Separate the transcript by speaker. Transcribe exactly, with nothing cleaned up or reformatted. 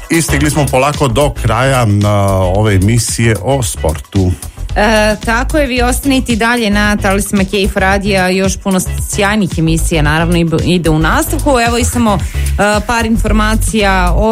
Speaker 1: I stigli smo polako do kraja na ove emisije o sportu.
Speaker 2: E, tako je, vi ostanite i dalje na talisima K F radija, još puno sjajnih emisija naravno ide u nastavku. Evo i samo e, par informacija o